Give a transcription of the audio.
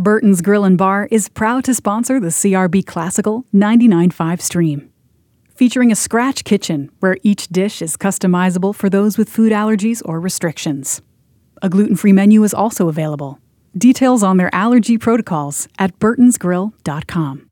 Burton's Grill and Bar is proud to sponsor the CRB Classical 99.5 stream. Featuring a scratch kitchen where each dish is customizable for those with food allergies or restrictions. A gluten-free menu is also available. Details on their allergy protocols at burtonsgrill.com.